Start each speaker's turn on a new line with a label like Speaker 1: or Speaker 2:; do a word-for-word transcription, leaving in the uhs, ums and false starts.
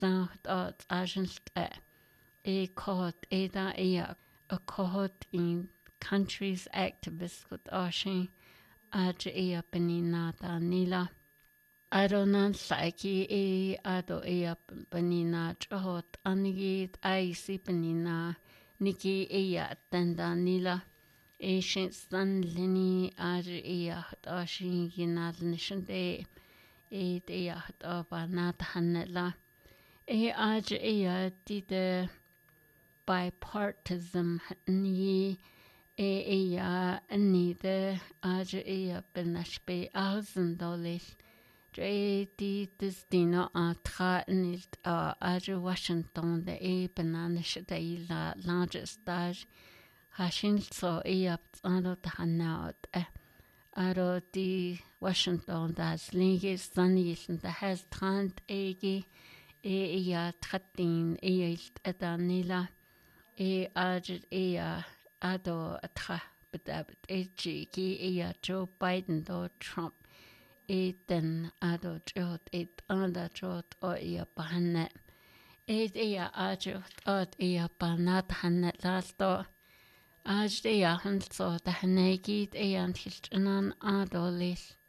Speaker 1: stacht at agent e caught e da e a caught in countries activists got ashin aj e a penina da nila. Adonan saiki e ado e a penina chot anigit aisi penina niki e a tenda nila. Ancient Stan Lini ar eacht ashin ginal nishande e eacht abanat hanela. E aj ea dide bipartisan ni e ea ni de aj ea benashbe ausen dolis. Dre di destino a tra nilt a aj Washington de e benanish de la largest stage. Hashin so eap ado tahanaut eh aro di Washington das lingi sanisen da has trant egi e ya tratin e ilt adanila e ajit e ya ado atra bedabit e ki e ya Joe Biden do Trump e den ado jot et anda jot o e bahanne e e ya ajot ot e ya banat hannet lasto Aj de ja han so da negit e an hiltnan adolis